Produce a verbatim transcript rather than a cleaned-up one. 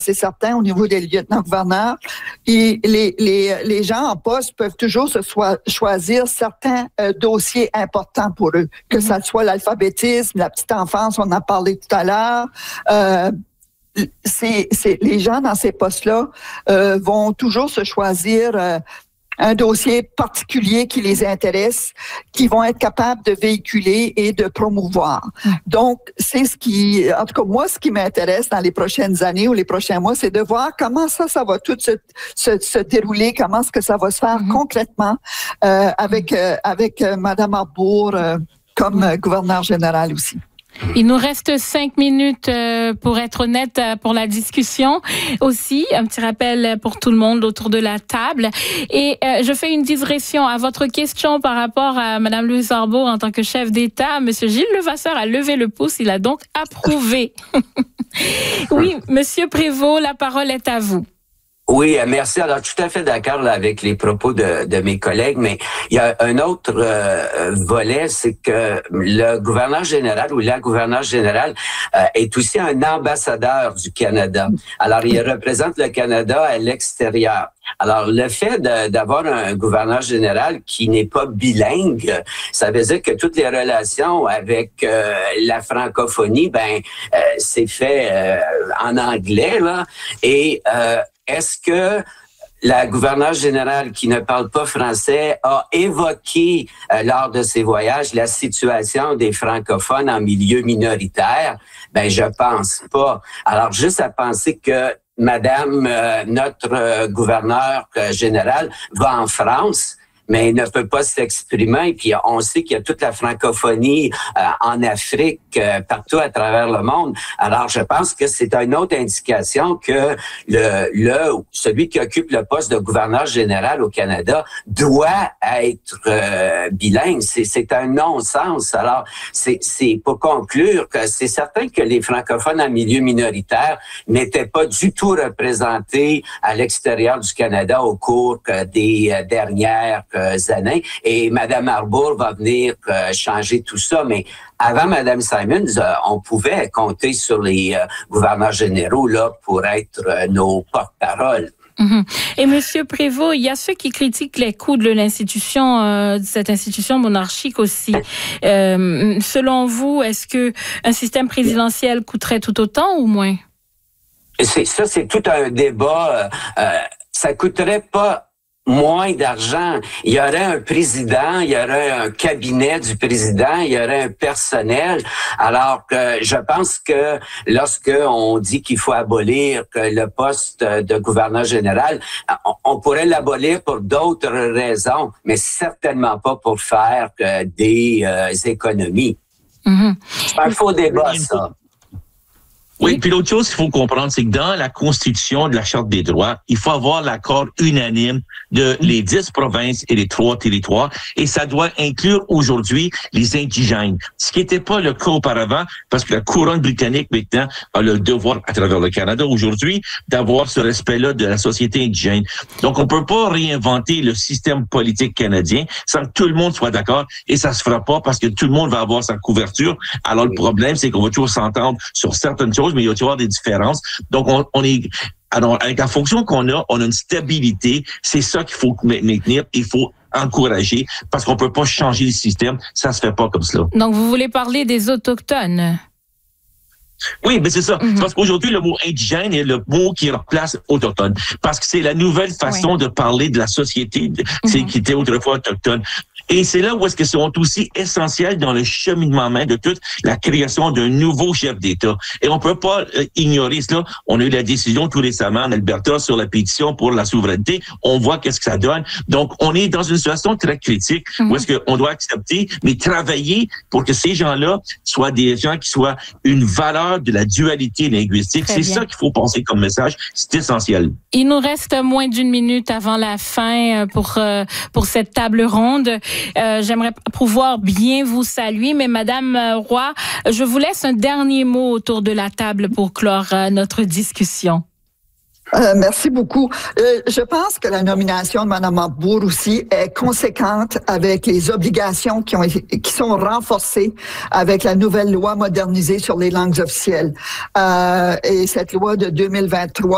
c'est certain, au niveau des lieutenants-gouverneurs. Et les, les, les gens en poste peuvent toujours se soi- choisir certains euh, dossiers importants pour eux, que mm-hmm. ça soit l'alphabétisme, la petite enfance, on en a parlé tout à l'heure. Euh, c'est, c'est, les gens dans ces postes-là euh, vont toujours se choisir euh, un dossier particulier qui les intéresse, qui vont être capables de véhiculer et de promouvoir. Donc, c'est ce qui, en tout cas, moi, ce qui m'intéresse dans les prochaines années ou les prochains mois, c'est de voir comment ça, ça va tout se, se, se dérouler, comment est-ce que ça va se faire mm-hmm. concrètement euh, avec, euh, avec euh, Mme Arbour euh, comme euh, gouverneure générale aussi. Il nous reste cinq minutes euh, pour être honnête euh, pour la discussion. Aussi, un petit rappel pour tout le monde autour de la table. Et euh, je fais une digression à votre question par rapport à Mme Louise Arbour en tant que chef d'État. M. Gilles Levasseur a levé le pouce. Il a donc approuvé. Oui, M. Prévost, la parole est à vous. Oui, merci. Alors, tout à fait d'accord là, avec les propos de, de mes collègues, mais il y a un autre euh, volet, c'est que le gouverneur général ou la gouverneure générale euh, est aussi un ambassadeur du Canada. Alors, il représente le Canada à l'extérieur. Alors, le fait de, d'avoir un gouverneur général qui n'est pas bilingue, ça veut dire que toutes les relations avec euh, la francophonie, ben, euh, c'est fait euh, en anglais, là, et euh, est-ce que la gouverneure générale qui ne parle pas français a évoqué euh, lors de ses voyages la situation des francophones en milieu minoritaire? Ben, je pense pas. Alors, juste à penser que Madame, euh, notre euh, gouverneure euh, générale, va en France, mais ne peut pas s'exprimer. Et puis, on sait qu'il y a toute la francophonie euh, en Afrique, euh, partout à travers le monde. Alors, je pense que c'est une autre indication que le, le celui qui occupe le poste de gouverneur général au Canada doit être euh, bilingue. C'est, c'est un non-sens. Alors, c'est, c'est pour conclure que c'est certain que les francophones en milieu minoritaire n'étaient pas du tout représentés à l'extérieur du Canada au cours euh, des euh, dernières années, et Mme Arbour va venir euh, changer tout ça, mais avant Mme Simons, euh, on pouvait compter sur les euh, gouverneurs généraux là pour être euh, nos porte-paroles. Mm-hmm. Et M. Prévost, il y a ceux qui critiquent les coûts de l'institution, euh, de cette institution monarchique aussi. Euh, selon vous, est-ce que un système présidentiel coûterait tout autant ou moins? C'est, ça, c'est tout un débat. Euh, ça coûterait pas moins d'argent. Il y aurait un président, il y aurait un cabinet du président, il y aurait un personnel. Alors que je pense que lorsque on dit qu'il faut abolir le poste de gouverneur général, on, on pourrait l'abolir pour d'autres raisons, mais certainement pas pour faire des euh, économies. Mm-hmm. C'est un faux débat, ça. Oui, puis l'autre chose qu'il faut comprendre, c'est que dans la Constitution de la Charte des droits, il faut avoir l'accord unanime de les dix provinces et les trois territoires, et ça doit inclure aujourd'hui les indigènes, ce qui n'était pas le cas auparavant, parce que la couronne britannique maintenant a le devoir, à travers le Canada aujourd'hui, d'avoir ce respect-là de la société indigène. Donc, on peut pas réinventer le système politique canadien sans que tout le monde soit d'accord, et ça se fera pas parce que tout le monde va avoir sa couverture. Alors, le problème, c'est qu'on va toujours s'entendre sur certaines choses, mais il va y avoir des différences. Donc, on, on est... Alors, avec la fonction qu'on a, on a une stabilité. C'est ça qu'il faut maintenir. Il faut encourager parce qu'on peut pas changer le système. Ça se fait pas comme cela. Donc, vous voulez parler des Autochtones? Oui, mais c'est ça. Mm-hmm. Parce qu'aujourd'hui, le mot indigène est le mot qui remplace autochtone. Parce que c'est la nouvelle façon oui. de parler de la société mm-hmm. qui était autrefois autochtone. Et c'est là où est-ce qu'ils sont aussi essentiels dans le cheminement même de toute la création d'un nouveau chef d'État. Et on peut pas euh, ignorer cela. On a eu la décision tout récemment en Alberta sur la pétition pour la souveraineté. On voit qu'est-ce que ça donne. Donc, on est dans une situation très critique mm-hmm. où est-ce qu'on doit accepter, mais travailler pour que ces gens-là soient des gens qui soient une valeur de la dualité linguistique. Très c'est bien. Ça qu'il faut penser comme message. C'est essentiel. Il nous reste moins d'une minute avant la fin pour, euh, pour cette table ronde. Euh, j'aimerais pouvoir bien vous saluer, mais Madame Roy, je vous laisse un dernier mot autour de la table pour clore euh, notre discussion. Euh, merci beaucoup. Euh, je pense que la nomination de Mme Arbour aussi est conséquente avec les obligations qui ont été, qui sont renforcées avec la nouvelle loi modernisée sur les langues officielles. Euh, et cette loi de deux mille vingt-trois